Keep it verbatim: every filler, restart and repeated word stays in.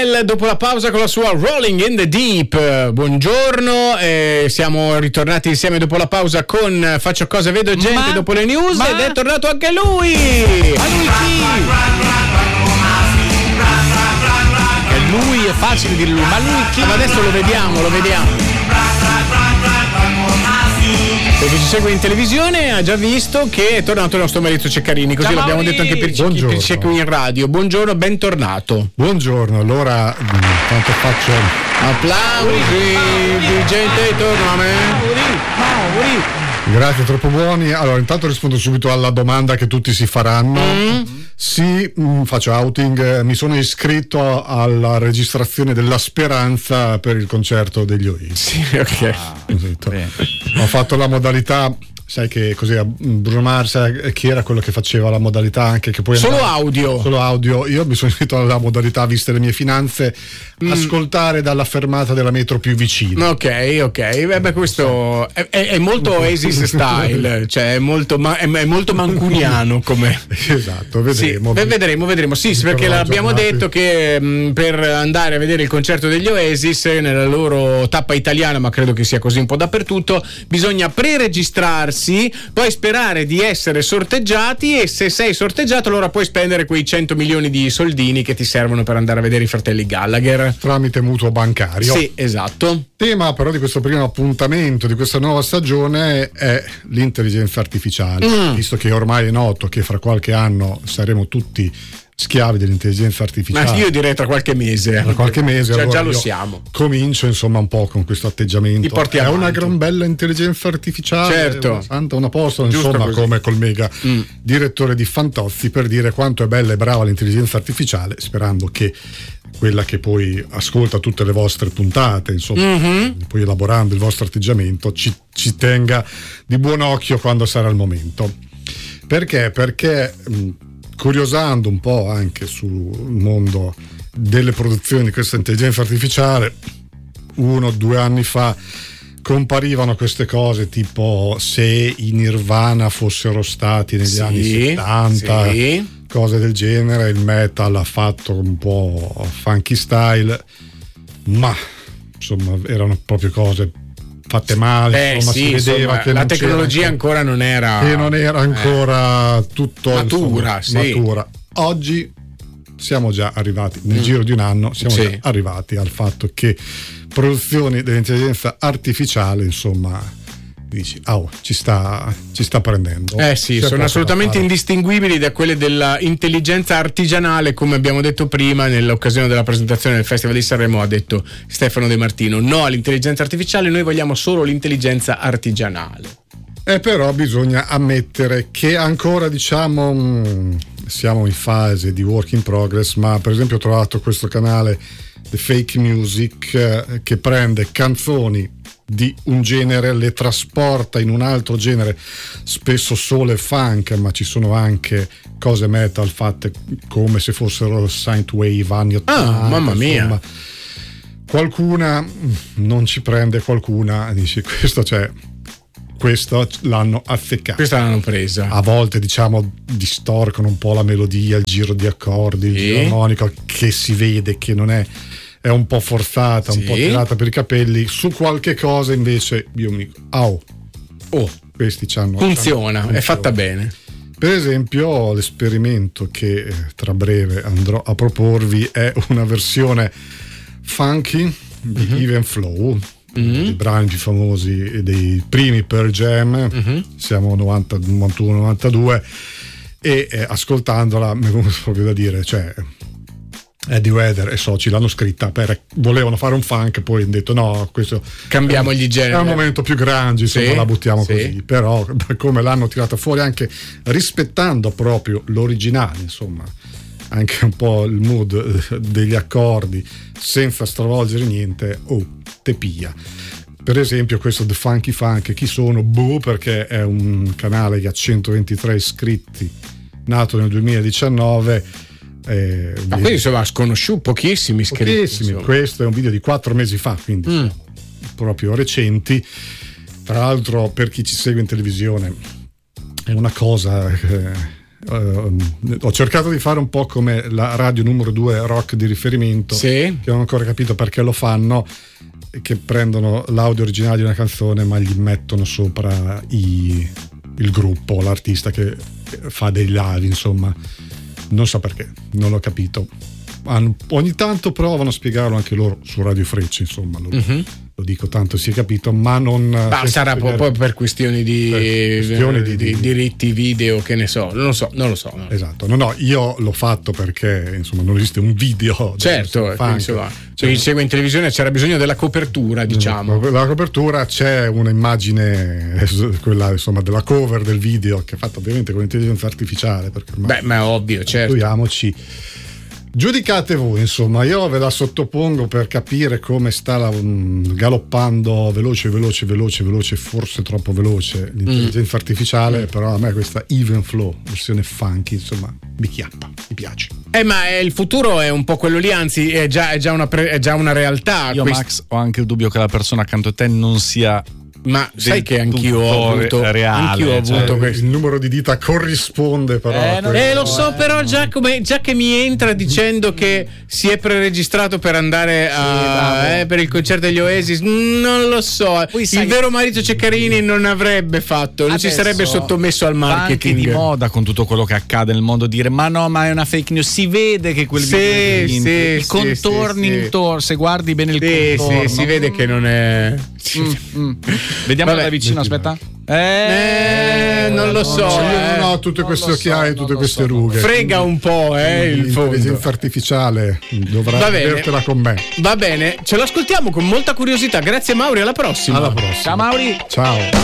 Adele dopo la pausa con la sua Rolling in the Deep. Buongiorno, eh, siamo ritornati insieme dopo la pausa con Faccio Cose Vedo Gente ma, dopo le news ma... ed è tornato anche lui. Ma lui chi? E lui è facile dire lui, ma lui chi? Ma adesso lo vediamo, lo vediamo. Per chi ci segue in televisione ha già visto che è tornato il nostro Maurizio Ceccarini, così Ciao, l'abbiamo Mauri. detto anche per chi ci segue in radio. Buongiorno, bentornato. Buongiorno, allora tanto faccio applausi di gente intorno a me. Mauri, Mauri. Grazie, troppo buoni. Allora, intanto rispondo subito alla domanda che tutti si faranno. Mm. Sì, mh, faccio outing, mi sono iscritto alla registrazione della Speranza per il concerto degli Oasis. Sì, ok. Ah, ho fatto la modalità, sai che cos'era Bruno Mars, chi era quello che faceva la modalità anche che poi solo andava, audio solo audio. Io mi sono iscritto alla modalità, viste le mie finanze, mm. ascoltare dalla fermata della metro più vicina. Ok, ok, beh, beh questo è, è, è molto Oasis style, cioè è molto, ma, è, è molto mancuniano come. Esatto, vedremo. Sì, vedremo, vedremo. Sì, perché l'abbiamo detto che mh, per andare a vedere il concerto degli Oasis nella loro tappa italiana, ma credo che sia così un po' dappertutto, bisogna pre-registrarsi, poi sperare di essere sorteggiati e se sei sorteggiato allora puoi spendere quei cento milioni di soldini che ti servono per andare a vedere i fratelli Gallagher tramite mutuo bancario. Sì, esatto. Tema però di questo primo appuntamento di questa nuova stagione è l'intelligenza artificiale, mm. visto che ormai è noto che fra qualche anno saremo tutti schiavi dell'intelligenza artificiale. Ma io direi tra qualche mese. Tra qualche mese già, allora già lo siamo. Comincio insomma un po' con questo atteggiamento. Ti porti è avanti. Una gran bella intelligenza artificiale. Certo. Una santa, una posta, Giusto insomma, così. Come col mega mm. direttore di Fantozzi per dire quanto è bella e brava l'intelligenza artificiale, sperando che quella che poi ascolta tutte le vostre puntate, insomma, mm-hmm. poi elaborando il vostro atteggiamento, ci, ci tenga di buon occhio quando sarà il momento. Perché? Perché mh, curiosando un po' anche sul mondo delle produzioni di questa intelligenza artificiale, uno o due anni fa comparivano queste cose tipo se i Nirvana fossero stati negli sì, anni settanta, sì. cose del genere. Il metal ha fatto un po' funky style, ma insomma erano proprio cose fatte male, eh, insomma, sì, si vedeva insomma, che la non tecnologia ancora non era che non era ancora eh. tutto matura, insomma, sì. matura. Oggi siamo già arrivati nel mm. giro di un anno siamo sì. già arrivati al fatto che produzioni dell'intelligenza artificiale, insomma, dici, oh, ci sta ci sta prendendo. Eh sì, C'è sono assolutamente indistinguibili da quelle dell'intelligenza artigianale, come abbiamo detto prima nell'occasione della presentazione del Festival di Sanremo, ha detto Stefano De Martino, no all'intelligenza artificiale, noi vogliamo solo l'intelligenza artigianale. Eh però bisogna ammettere che ancora, diciamo, mh, siamo in fase di work in progress, ma per esempio ho trovato questo canale The Fake Music eh, che prende canzoni di un genere, le trasporta in un altro genere, spesso soul e funk, ma ci sono anche cose metal fatte come se fossero synthwave anni ottanta. Ah, mamma mia. Insomma, qualcuna non ci prende, qualcuna dice questo, cioè questo l'hanno azzeccato, questa l'hanno presa. A volte, diciamo, distorcono un po' la melodia, il giro di accordi, il sì. giro armonico, che si vede che non è è un po' forzata, sì. un po' tirata per i capelli. Su qualche cosa invece io mi dico, oh, oh questi c'hanno funziona, c'hanno, è fatta bene. Per esempio l'esperimento che tra breve andrò a proporvi è una versione funky di mm-hmm. Even Flow, mm-hmm. dei brani più famosi dei primi Pearl Jam, mm-hmm. siamo novanta, novantuno novantadue, e eh, ascoltandola mi è venuto proprio da dire, cioè Eddie Vedder e soci l'hanno scritta per, volevano fare un funk, poi hanno detto no, questo cambiamo gli generi, è un momento più grande, insomma, sì, la buttiamo sì. così. Però come l'hanno tirata fuori, anche rispettando proprio l'originale, insomma, anche un po' il mood degli accordi senza stravolgere niente, oh, te pia. Per esempio questo The Funky Funk, chi sono? Boh, perché è un canale che ha centoventitré iscritti, nato nel duemiladiciannove. Eh, ah, quindi insomma sconosciuti, pochissimi iscritti. Pochissimi. Questo è un video di quattro mesi fa, quindi mm. proprio recenti. Tra l'altro, per chi ci segue in televisione, è una cosa eh, uh, ho cercato di fare un po' come la radio numero due rock di riferimento, sì. che non ho ancora capito perché lo fanno, che prendono l'audio originale di una canzone ma gli mettono sopra i, il gruppo, l'artista che fa dei live, insomma non so perché, non l'ho capito. Ogni tanto provano a spiegarlo anche loro su Radio Frecce, insomma lo, mm-hmm. lo dico tanto si è capito, ma non ma sarà poi per, per questioni di, per questioni di, di, di diritti video, che ne so, non lo so, non lo so. No. Esatto, no, no, io l'ho fatto perché insomma non esiste un video. Certo, insomma, cioè, chi segue in televisione c'era bisogno della copertura, diciamo. La copertura, c'è un'immagine, quella insomma della cover del video, che è fatta ovviamente con intelligenza artificiale, perché ormai, beh, ma è ovvio, certo. Abituiamoci. Giudicate voi, insomma, io ve la sottopongo per capire come sta la, um, galoppando veloce, veloce, veloce, veloce, forse troppo veloce l'intelligenza mm. artificiale, mm. però a me questa Even Flow, versione funky, insomma, mi chiappa, mi piace. Eh, ma è, il futuro è un po' quello lì, anzi è già, è già, una, pre, è già una realtà. Io, Quest... Max, ho anche il dubbio che la persona accanto a te non sia... Ma sai che anch'io ho avuto, reale, anch'io ho avuto cioè, questo. Il numero di dita corrisponde però eh, a quello. eh lo so, però già, come, già che mi entra dicendo che si è preregistrato per andare a, sì, eh, per il concerto degli Oasis, non lo so. Poi, il sai, vero Maurizio Ceccarini non avrebbe fatto, non si sarebbe sottomesso al marketing. Anche di moda con tutto quello che accade nel mondo, dire ma no, ma è una fake news, si vede che quel sì, video sì, i sì, contorni sì, intorno, se guardi bene il sì, contorno sì, si vede che non è. Mm, mm. Vediamo da vicino, aspetta. Eh, eh, non lo so. No, eh. io non ho tutte queste occhiaie, tutte queste so, rughe. Frega un po', eh. Il l'intelligenza artificiale dovrà vedertela con me. Va bene, ce l'ascoltiamo con molta curiosità. Grazie, Mauri. Alla prossima. Alla prossima. Ciao, Mauri. Ciao.